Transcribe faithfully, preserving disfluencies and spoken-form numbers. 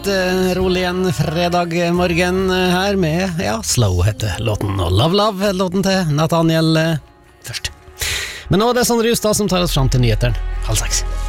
litt uh, rolig en fredag morgen her med, ja, Slow heter låten, og Love Love er låten til Nathaniel uh, først. Men nå er det Sondre Justad som tar oss frem til nyheteren, halv seks.